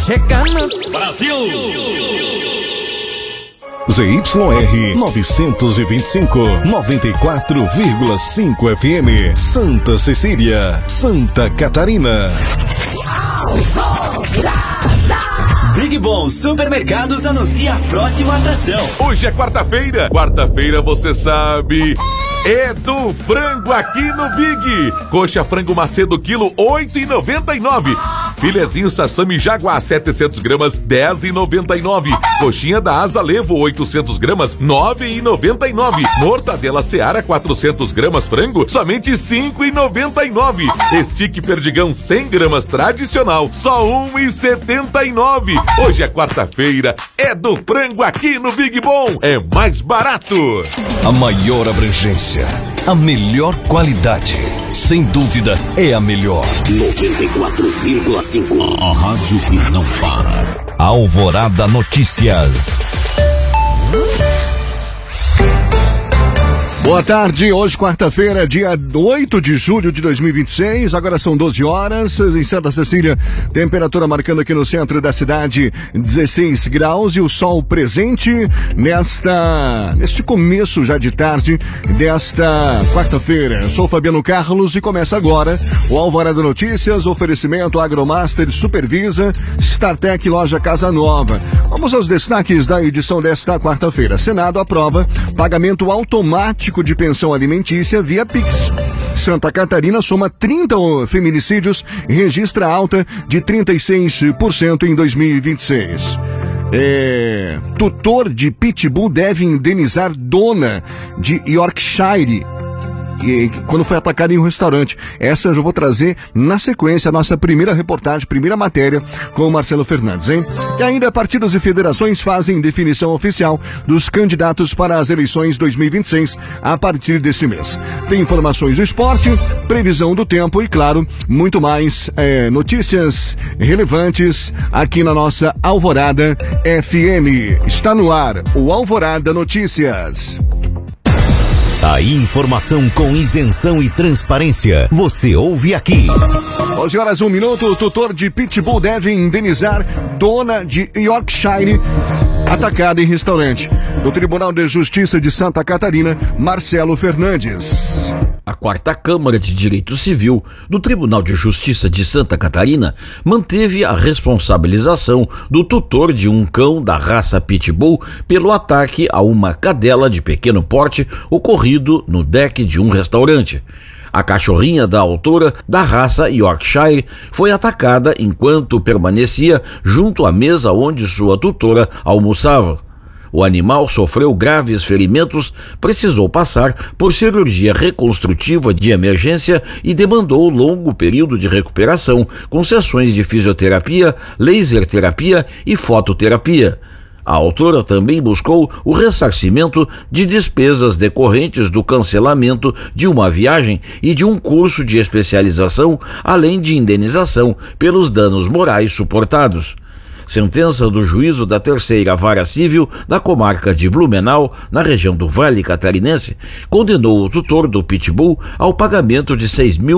chegando. Brasil! ZYR 925, 94,5 FM, Santa Cecília, Santa Catarina. Big Bom Supermercados anuncia a próxima atração. Hoje é quarta-feira. Quarta-feira, você sabe, é do frango aqui no Big. Coxa frango Macedo, quilo, R$8,99. Filezinho Sassami Jaguar, 700 gramas, R$10,99. Coxinha da Asa Levo, 800 gramas, R$9,99. Mortadela Seara, 400 gramas frango, somente R$5,99. Stick Perdigão, 100 gramas tradicional, só R$1,79. Hoje é quarta-feira, é do frango aqui no Big Bom. É mais barato. A maior abrangência, a melhor qualidade, sem dúvida é a melhor. 94,5. A rádio que não para. Alvorada Notícias. Boa tarde, hoje quarta-feira, dia 8 de julho de 2026, agora são 12 horas, em Santa Cecília, temperatura marcando aqui no centro da cidade 16 graus e o sol presente neste começo já de tarde desta quarta-feira. Eu sou o Fabiano Carlos e começa agora o Alvorada Notícias, oferecimento Agromaster, Supervisa, StarTech, Loja Casa Nova. Vamos aos destaques da edição desta quarta-feira. Senado aprova pagamento automático de pensão alimentícia via Pix. Santa Catarina soma 30 feminicídios e registra alta de 36% em 2026. Tutor de Pitbull deve indenizar dona de Yorkshire quando foi atacado em um restaurante. Essa eu já vou trazer na sequência, a nossa primeira reportagem, primeira matéria com o Marcelo Fernandes, hein? E ainda partidos e federações fazem definição oficial dos candidatos para as eleições 2026 a partir desse mês. Tem informações do esporte, previsão do tempo e, claro, muito mais notícias relevantes aqui na nossa Alvorada FM. Está no ar o Alvorada Notícias. A informação com isenção e transparência, você ouve aqui. 11 horas 1 minuto, o tutor de Pitbull deve indenizar dona de Yorkshire atacada em restaurante. Do Tribunal de Justiça de Santa Catarina, Marcelo Fernandes. A Quarta Câmara de Direito Civil do Tribunal de Justiça de Santa Catarina manteve a responsabilização do tutor de um cão da raça Pitbull pelo ataque a uma cadela de pequeno porte ocorrido no deck de um restaurante. A cachorrinha da autora da raça Yorkshire foi atacada enquanto permanecia junto à mesa onde sua tutora almoçava. O animal sofreu graves ferimentos, precisou passar por cirurgia reconstrutiva de emergência e demandou longo período de recuperação, com sessões de fisioterapia, laser terapia e fototerapia. A autora também buscou o ressarcimento de despesas decorrentes do cancelamento de uma viagem e de um curso de especialização, além de indenização pelos danos morais suportados. Sentença do juízo da terceira vara civil da comarca de Blumenau, na região do Vale Catarinense, condenou o tutor do Pitbull ao pagamento de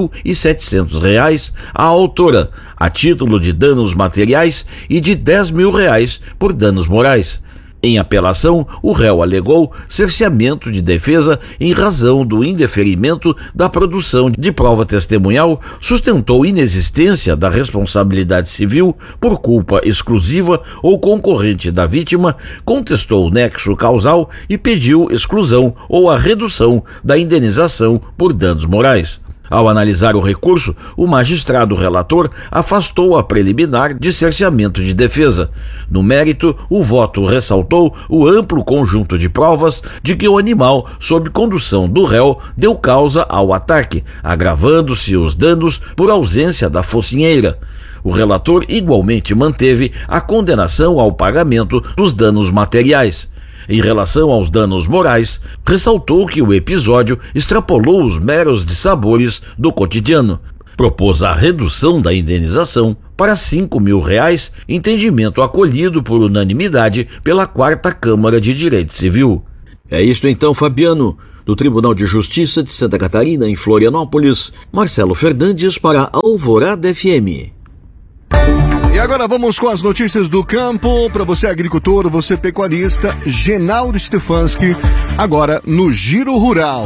R$6.700 à autora, a título de danos materiais e de R$10.000 por danos morais. Em apelação, o réu alegou cerceamento de defesa em razão do indeferimento da produção de prova testemunhal, sustentou inexistência da responsabilidade civil por culpa exclusiva ou concorrente da vítima, contestou o nexo causal e pediu exclusão ou a redução da indenização por danos morais. Ao analisar o recurso, o magistrado relator afastou a preliminar de cerceamento de defesa. No mérito, o voto ressaltou o amplo conjunto de provas de que o animal, sob condução do réu, deu causa ao ataque, agravando-se os danos por ausência da focinheira. O relator igualmente manteve a condenação ao pagamento dos danos materiais. Em relação aos danos morais, ressaltou que o episódio extrapolou os meros dissabores do cotidiano. Propôs a redução da indenização para R$5.000, entendimento acolhido por unanimidade pela Quarta Câmara de Direito Civil. É isto então, Fabiano. Do Tribunal de Justiça de Santa Catarina, em Florianópolis, Marcelo Fernandes para Alvorada FM. E agora vamos com as notícias do campo. Para você agricultor, você pecuarista, Genaldo Stefanski, agora no Giro Rural.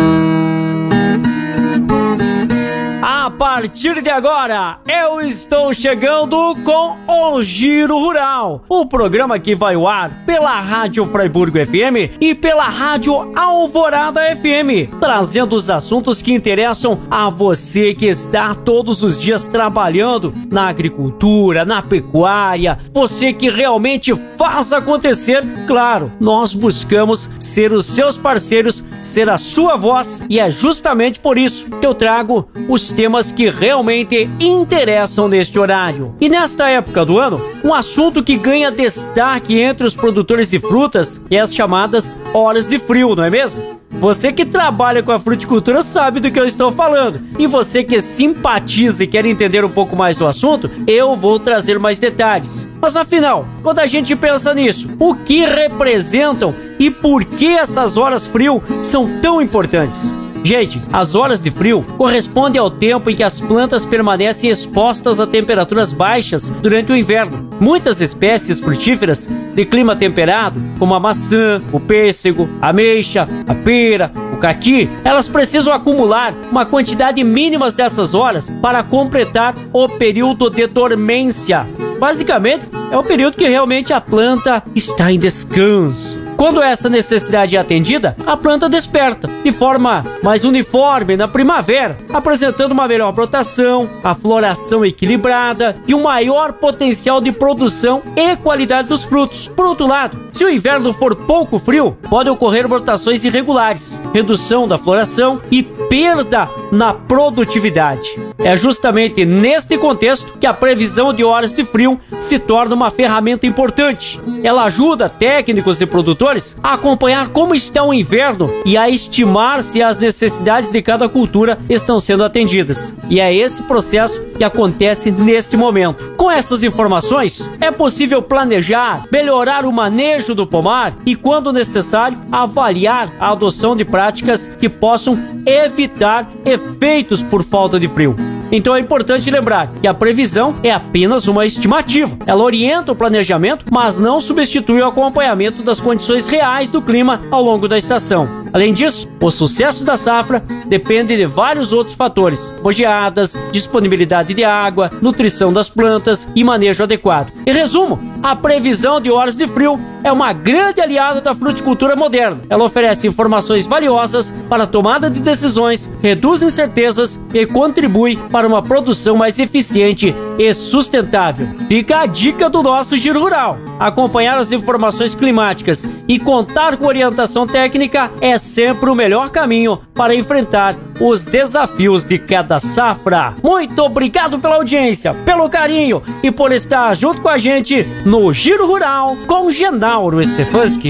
A partir de agora, eu estou chegando com o Giro Rural, o programa que vai ao ar pela Rádio Freiburgo FM e pela Rádio Alvorada FM, trazendo os assuntos que interessam a você que está todos os dias trabalhando na agricultura, na pecuária, você que realmente faz acontecer. Claro, nós buscamos ser os seus parceiros, ser a sua voz, e é justamente por isso que eu trago os temas que realmente interessam neste horário. E nesta época do ano, um assunto que ganha destaque entre os produtores de frutas é as chamadas horas de frio, não é mesmo? Você que trabalha com a fruticultura sabe do que eu estou falando. E você que simpatiza e quer entender um pouco mais do assunto, eu vou trazer mais detalhes. Mas afinal, quando a gente pensa nisso, o que representam e por que essas horas frio são tão importantes? Gente, as horas de frio correspondem ao tempo em que as plantas permanecem expostas a temperaturas baixas durante o inverno. Muitas espécies frutíferas de clima temperado, como a maçã, o pêssego, a ameixa, a pera, o caqui, elas precisam acumular uma quantidade mínima dessas horas para completar o período de dormência. Basicamente, é o período que realmente a planta está em descanso. Quando essa necessidade é atendida, a planta desperta de forma mais uniforme na primavera, apresentando uma melhor brotação, a floração equilibrada e um maior potencial de produção e qualidade dos frutos. Por outro lado, se o inverno for pouco frio, podem ocorrer brotações irregulares, redução da floração e perda na produtividade. É justamente neste contexto que a previsão de horas de frio se torna uma ferramenta importante. Ela ajuda técnicos e produtores a acompanhar como está o inverno e a estimar se as necessidades de cada cultura estão sendo atendidas. E é esse processo que acontece neste momento. Com essas informações, é possível planejar, melhorar o manejo do pomar e, quando necessário, avaliar a adoção de práticas que possam evitar efeitos por falta de frio. Então é importante lembrar que a previsão é apenas uma estimativa. Ela orienta o planejamento, mas não substitui o acompanhamento das condições reais do clima ao longo da estação. Além disso, o sucesso da safra depende de vários outros fatores: geadas, disponibilidade de água, nutrição das plantas e manejo adequado. Em resumo, a previsão de horas de frio é uma grande aliada da fruticultura moderna. Ela oferece informações valiosas para a tomada de decisões, reduz incertezas e contribui para uma produção mais eficiente e sustentável. Fica a dica do nosso Giro Rural. Acompanhar as informações climáticas e contar com orientação técnica é sempre o melhor caminho para enfrentar os desafios de cada safra. Muito obrigado pela audiência, pelo carinho e por estar junto com a gente no Giro Rural com Genaldo Stefanski.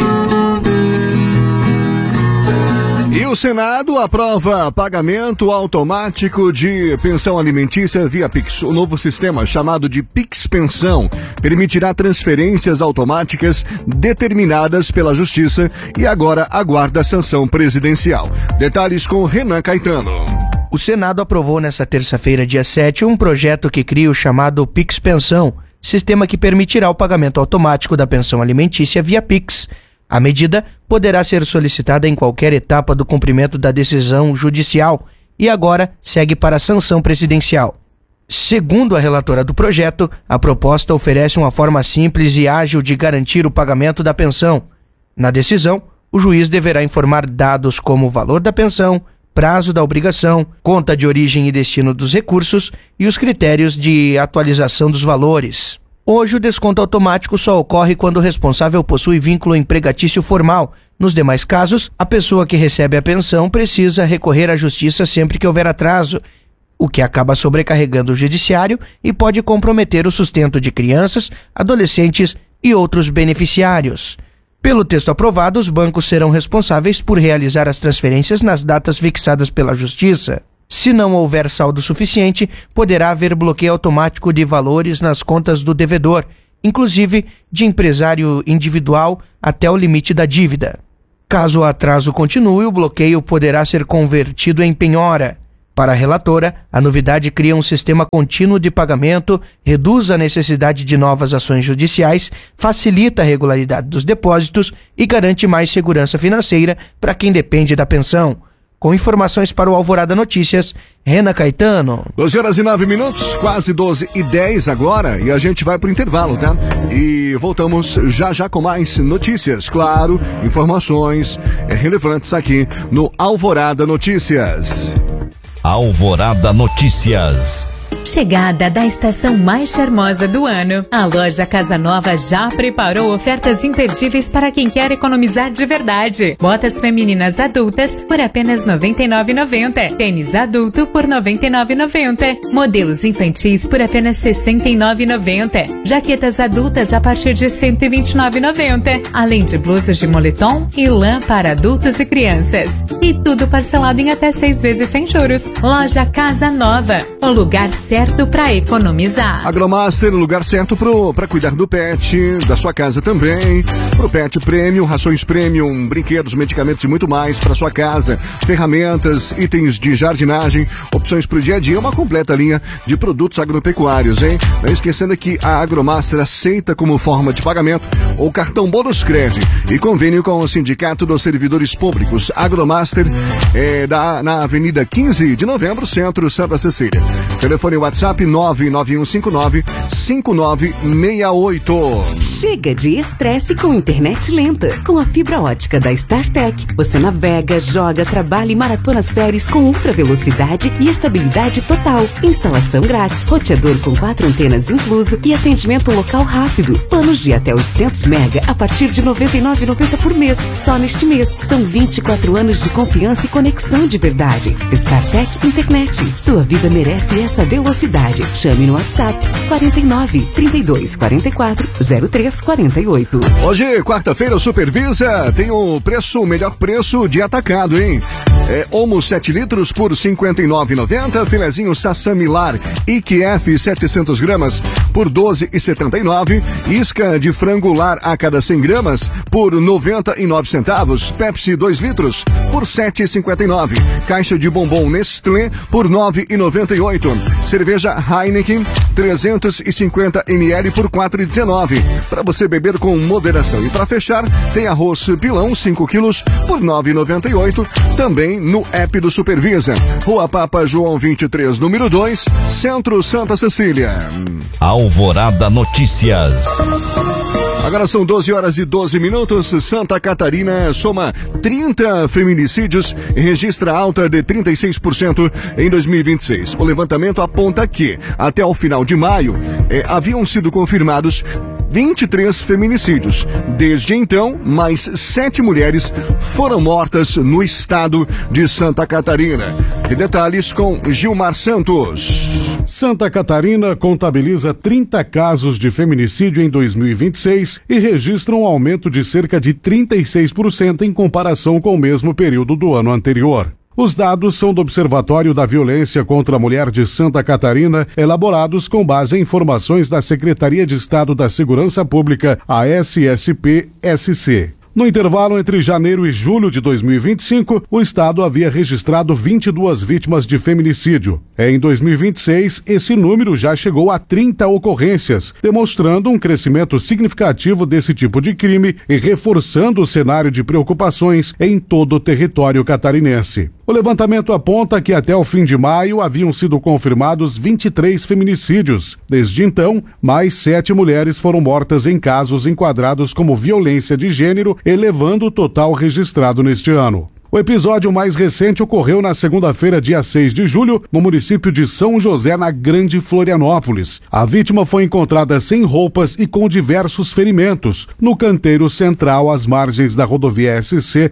E o Senado aprova pagamento automático de pensão alimentícia via Pix. O novo sistema, chamado de Pix Pensão, permitirá transferências automáticas determinadas pela Justiça e agora aguarda a sanção presidencial. Detalhes com Renan Caetano. O Senado aprovou nesta terça-feira, dia 7, um projeto que cria o chamado Pix Pensão, sistema que permitirá o pagamento automático da pensão alimentícia via Pix. A medida poderá ser solicitada em qualquer etapa do cumprimento da decisão judicial e agora segue para a sanção presidencial. Segundo a relatora do projeto, a proposta oferece uma forma simples e ágil de garantir o pagamento da pensão. Na decisão, o juiz deverá informar dados como o valor da pensão, prazo da obrigação, conta de origem e destino dos recursos e os critérios de atualização dos valores. Hoje, o desconto automático só ocorre quando o responsável possui vínculo empregatício formal. Nos demais casos, a pessoa que recebe a pensão precisa recorrer à justiça sempre que houver atraso, o que acaba sobrecarregando o judiciário e pode comprometer o sustento de crianças, adolescentes e outros beneficiários. Pelo texto aprovado, os bancos serão responsáveis por realizar as transferências nas datas fixadas pela Justiça. Se não houver saldo suficiente, poderá haver bloqueio automático de valores nas contas do devedor, inclusive de empresário individual até o limite da dívida. Caso o atraso continue, o bloqueio poderá ser convertido em penhora. Para a relatora, a novidade cria um sistema contínuo de pagamento, reduz a necessidade de novas ações judiciais, facilita a regularidade dos depósitos e garante mais segurança financeira para quem depende da pensão. Com informações para o Alvorada Notícias, Renan Caetano. 12h09, quase 12h10 agora, e a gente vai pro intervalo, tá? E voltamos já com mais notícias, claro, informações relevantes aqui no Alvorada Notícias. Alvorada Notícias. Chegada da estação mais charmosa do ano, a loja Casa Nova já preparou ofertas imperdíveis para quem quer economizar de verdade. Botas femininas adultas por apenas R$ 99,90. Tênis adulto por R$ 99,90. Modelos infantis por apenas R$ 69,90. Jaquetas adultas a partir de R$ 129,90. Além de blusas de moletom e lã para adultos e crianças. E tudo parcelado em até 6 vezes sem juros. Loja Casa Nova, o lugar certo para economizar. Agromaster, o lugar certo para cuidar do pet, da sua casa também. Pro pet premium, rações premium, brinquedos, medicamentos e muito mais para sua casa. Ferramentas, itens de jardinagem, opções pro dia a dia, uma completa linha de produtos agropecuários, hein? Não esquecendo que a Agromaster aceita como forma de pagamento o cartão Bônus Cred e convênio com o Sindicato dos Servidores Públicos. Agromaster na Avenida 15 de Novembro, Centro, Santa Cecília. Telefone WhatsApp 99159-5968. Chega de estresse com internet lenta. Com a fibra ótica da StarTech, você navega, joga, trabalha e maratona séries com ultra velocidade e estabilidade total. Instalação grátis, roteador com 4 antenas incluso e atendimento local rápido. Planos de até 800 mega a partir de R$ 99,90 por mês. Só neste mês. São 24 anos de confiança e conexão de verdade. StarTech Internet. Sua vida merece essa velocidade. Chame no WhatsApp 49 32 44 03 48. Hoje, quarta-feira, o Supervisa tem o melhor preço de atacado, hein? Omo 7 litros por R$ 59,90. Filezinho Sassamilar IQF 700 gramas por R$ 12,79. Isca de frango lar a cada 100 gramas por 99 centavos. Pepsi 2 litros por R$ 7,59. Caixa de bombom Nestlé por R$ 9,98. Cerveja Heineken 350 ml por R$ 4,19. Para você beber com moderação. E para fechar, tem arroz pilão 5 quilos por R$ 9,98. Também no app do Supervisa. Rua Papa João 23, número 2, Centro, Santa Cecília. Alvorada Notícias. Agora são 12h12. Santa Catarina soma 30 feminicídios e registra alta de 36% em 2026. O levantamento aponta que, até o final de maio, haviam sido confirmados 23 feminicídios. Desde então, mais 7 mulheres foram mortas no estado de Santa Catarina. E detalhes com Gilmar Santos. Santa Catarina contabiliza 30 casos de feminicídio em 2026 e registra um aumento de cerca de 36% em comparação com o mesmo período do ano anterior. Os dados são do Observatório da Violência contra a Mulher de Santa Catarina, elaborados com base em informações da Secretaria de Estado da Segurança Pública, a SSP-SC. No intervalo entre janeiro e julho de 2025, o estado havia registrado 22 vítimas de feminicídio. Em 2026, esse número já chegou a 30 ocorrências, demonstrando um crescimento significativo desse tipo de crime e reforçando o cenário de preocupações em todo o território catarinense. O levantamento aponta que até o fim de maio haviam sido confirmados 23 feminicídios. Desde então, mais 7 mulheres foram mortas em casos enquadrados como violência de gênero, elevando o total registrado neste ano. O episódio mais recente ocorreu na segunda-feira, dia 6 de julho, no município de São José, na Grande Florianópolis. A vítima foi encontrada sem roupas e com diversos ferimentos, no canteiro central às margens da rodovia SC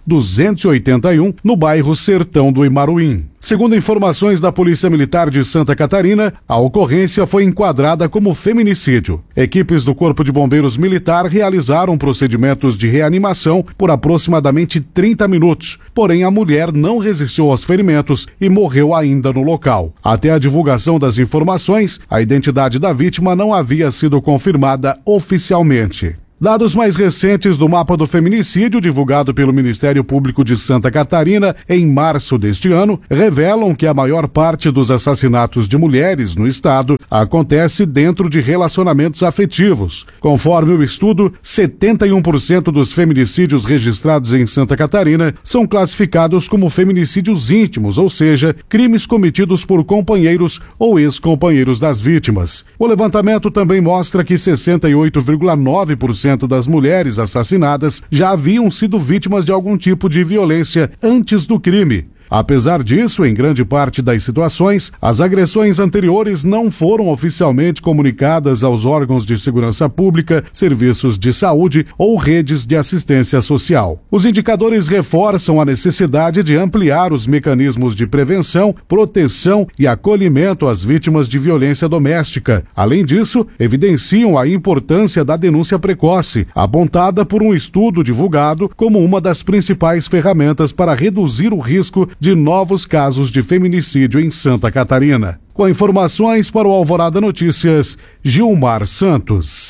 281, no bairro Sertão do Imaruim. Segundo informações da Polícia Militar de Santa Catarina, a ocorrência foi enquadrada como feminicídio. Equipes do Corpo de Bombeiros Militar realizaram procedimentos de reanimação por aproximadamente 30 minutos, porém a mulher não resistiu aos ferimentos e morreu ainda no local. Até a divulgação das informações, a identidade da vítima não havia sido confirmada oficialmente. Dados mais recentes do mapa do feminicídio, divulgado pelo Ministério Público de Santa Catarina em março deste ano, revelam que a maior parte dos assassinatos de mulheres no estado acontece dentro de relacionamentos afetivos. Conforme o estudo, 71% dos feminicídios registrados em Santa Catarina são classificados como feminicídios íntimos, ou seja, crimes cometidos por companheiros ou ex-companheiros das vítimas. O levantamento também mostra que 68,9% das mulheres assassinadas já haviam sido vítimas de algum tipo de violência antes do crime. Apesar disso, em grande parte das situações, as agressões anteriores não foram oficialmente comunicadas aos órgãos de segurança pública, serviços de saúde ou redes de assistência social. Os indicadores reforçam a necessidade de ampliar os mecanismos de prevenção, proteção e acolhimento às vítimas de violência doméstica. Além disso, evidenciam a importância da denúncia precoce, apontada por um estudo divulgado como uma das principais ferramentas para reduzir o risco de novos casos de feminicídio em Santa Catarina. Com informações para o Alvorada Notícias, Gilmar Santos.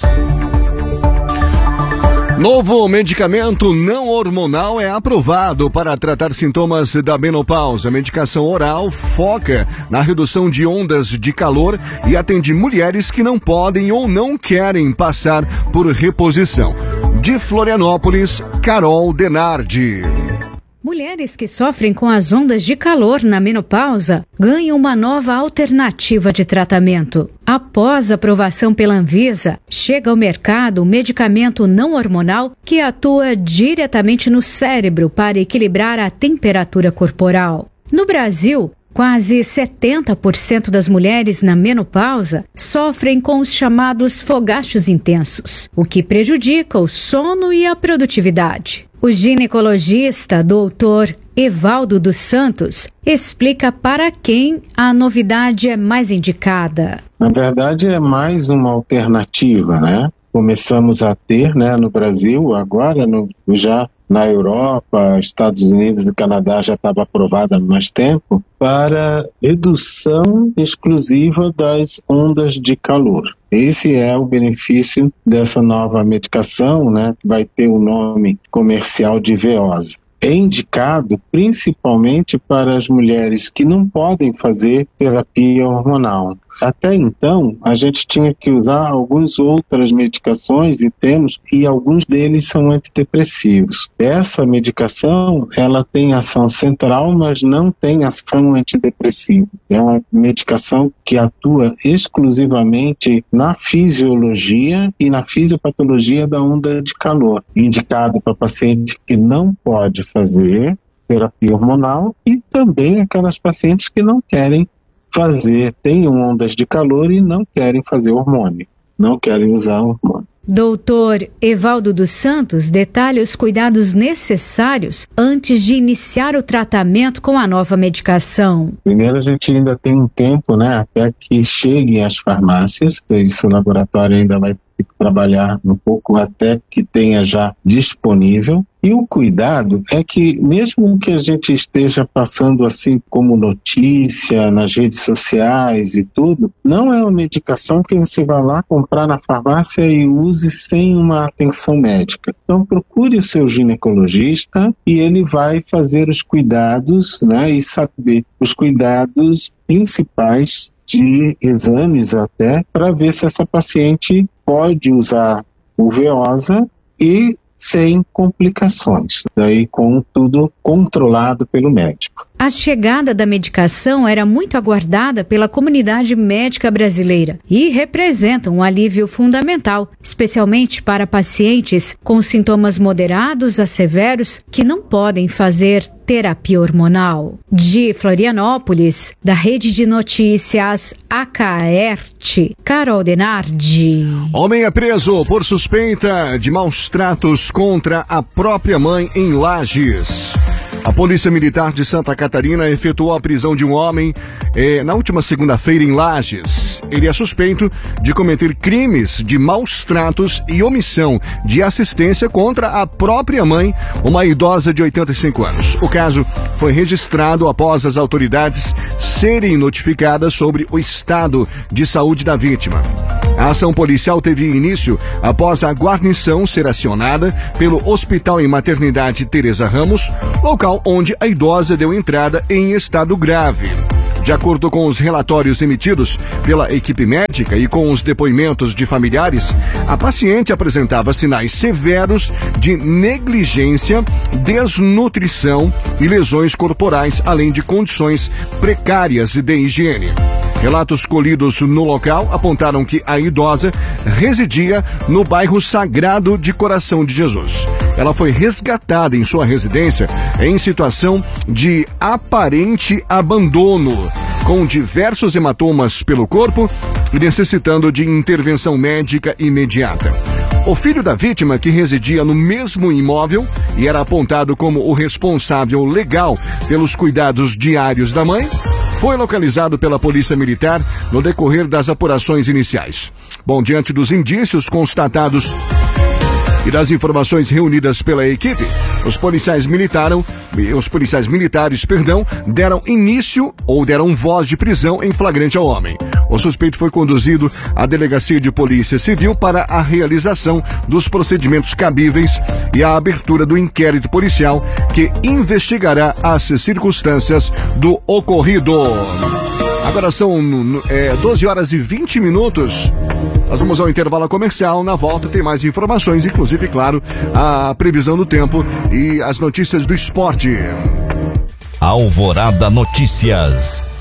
Novo medicamento não hormonal é aprovado para tratar sintomas da menopausa. A medicação oral foca na redução de ondas de calor e atende mulheres que não podem ou não querem passar por reposição. De Florianópolis, Carol Denardi. Mulheres que sofrem com as ondas de calor na menopausa ganham uma nova alternativa de tratamento. Após aprovação pela Anvisa, chega ao mercado um medicamento não hormonal que atua diretamente no cérebro para equilibrar a temperatura corporal. No Brasil, quase 70% das mulheres na menopausa sofrem com os chamados fogachos intensos, o que prejudica o sono e a produtividade. O ginecologista Dr. Evaldo dos Santos explica para quem a novidade é mais indicada. Na verdade, é mais uma alternativa, né? Começamos a ter, né, no Brasil, agora já na Europa, Estados Unidos e Canadá já estava aprovada há mais tempo, para redução exclusiva das ondas de calor. Esse é o benefício dessa nova medicação, né, que vai ter o nome comercial de Veosa. É indicado principalmente para as mulheres que não podem fazer terapia hormonal. Até então, a gente tinha que usar algumas outras medicações e alguns deles são antidepressivos. Essa medicação, ela tem ação central, mas não tem ação antidepressiva. É uma medicação que atua exclusivamente na fisiologia e na fisiopatologia da onda de calor, indicado para paciente que não pode fazer terapia hormonal e também aquelas pacientes que não querem têm ondas de calor e não querem fazer hormônio, não querem usar hormônio. Doutor Evaldo dos Santos detalha os cuidados necessários antes de iniciar o tratamento com a nova medicação. Primeiro, a gente ainda tem um tempo, né, até que cheguem às farmácias, isso o laboratório ainda vai ter que trabalhar um pouco até que tenha já disponível. E o cuidado é que, mesmo que a gente esteja passando assim como notícia nas redes sociais e tudo, não é uma medicação que você vai lá comprar na farmácia e use sem uma atenção médica. Então procure o seu ginecologista e ele vai fazer os cuidados, né, e saber os cuidados principais de exames até, para ver se essa paciente pode usar o Veosa e sem complicações, daí com tudo controlado pelo médico. A chegada da medicação era muito aguardada pela comunidade médica brasileira e representa um alívio fundamental, especialmente para pacientes com sintomas moderados a severos que não podem fazer terapia hormonal. De Florianópolis, da Rede de Notícias Acaerte, Carol Denardi. Homem é preso por suspeita de maus tratos contra a própria mãe em Lages. A Polícia Militar de Santa Catarina efetuou a prisão de um homem na última segunda-feira em Lages. Ele é suspeito de cometer crimes de maus tratos e omissão de assistência contra a própria mãe, uma idosa de 85 anos. O caso foi registrado após as autoridades serem notificadas sobre o estado de saúde da vítima. A ação policial teve início após a guarnição ser acionada pelo Hospital e Maternidade Teresa Ramos, local onde a idosa deu entrada em estado grave. De acordo com os relatórios emitidos pela equipe médica e com os depoimentos de familiares, a paciente apresentava sinais severos de negligência, desnutrição e lesões corporais, além de condições precárias de higiene. Relatos colhidos no local apontaram que a idosa residia no bairro Sagrado de Coração de Jesus. Ela foi resgatada em sua residência em situação de aparente abandono, com diversos hematomas pelo corpo e necessitando de intervenção médica imediata. O filho da vítima, que residia no mesmo imóvel e era apontado como o responsável legal pelos cuidados diários da mãe, foi localizado pela Polícia Militar no decorrer das apurações iniciais. Bom, diante dos indícios constatados e das informações reunidas pela equipe, os policiais militares, deram início ou deram voz de prisão em flagrante ao homem. O suspeito foi conduzido à Delegacia de Polícia Civil para a realização dos procedimentos cabíveis e a abertura do inquérito policial que investigará as circunstâncias do ocorrido. Agora são 12 horas e 20 minutos. Nós vamos ao intervalo comercial. Na volta tem mais informações, inclusive, claro, a previsão do tempo e as notícias do esporte. Alvorada Notícias.